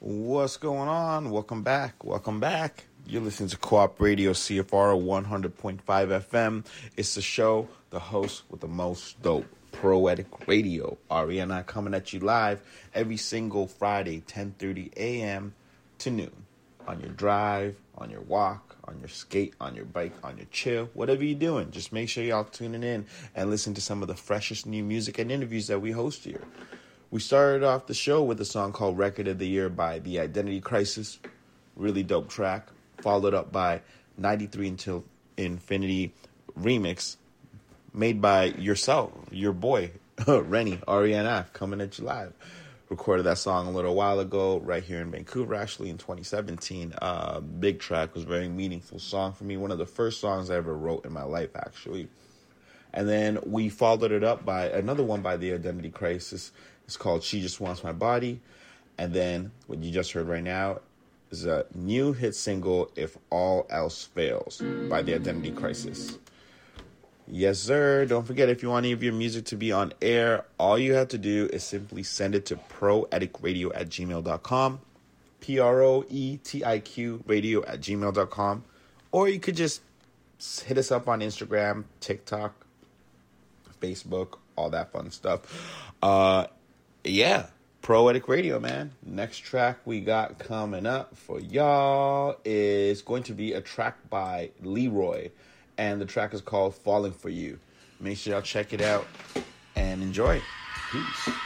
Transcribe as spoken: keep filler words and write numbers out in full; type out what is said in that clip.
What's going on? Welcome back. Welcome back. You're listening to Co-op Radio C F R one hundred point five F M. It's the show, the host with the most dope, Poetic Radio. Ari and I coming at you live every single Friday, ten thirty a.m. to noon. On your drive, on your walk, on your skate, on your bike, on your chill, whatever you're doing. Just make sure y'all tuning in and listen to some of the freshest new music and interviews that we host here. We started off the show with a song called Record of the Year by The Identity Crisis. Really dope track. Followed up by ninety-three Until Infinity remix made by yourself, your boy, Rennie, R E N F, coming at you live. Recorded that song a little while ago right here in Vancouver, actually, in twenty seventeen. Uh, big track. Was a very meaningful song for me. One of the first songs I ever wrote in my life, actually. And then we followed it up by another one by The Identity Crisis. It's called She Just Wants My Body. And then what you just heard right now is a new hit single, If All Else Fails, by The Identity Crisis. Yes, sir. Don't forget, if you want any of your music to be on air, all you have to do is simply send it to proeticradio at gmail dot com. P R O E T I Q radio at gmail dot com. Or you could just hit us up on Instagram, TikTok, Facebook, all that fun stuff. Uh, yeah, Poetic Radio, man. Next track we got coming up for y'all is going to be a track by Leroy, and the track is called Falling For You. Make sure y'all check it out and enjoy. Peace.